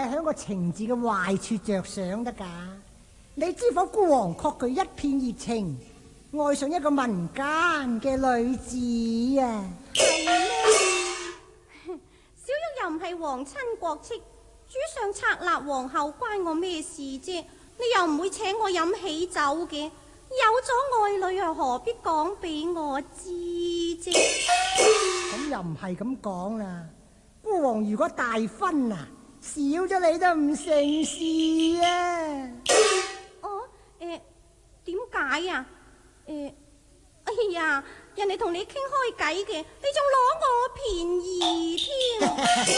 係響個情字嘅壞處着想得噶。你知否？孤王確具一片熱情，愛上一個民間嘅女子啊！ 係咩？小玉又唔係皇親國戚，主上策立皇后關我咩事啫？你又唔會請我飲喜酒嘅，有咗愛女又何必講俾我知啫？ 咁又唔係咁講啦。孤王如果大婚啊，少咗你都唔成事啊！ 哦，點解啊？哎呀，人哋同你傾開偈嘅，你仲攞我便宜添。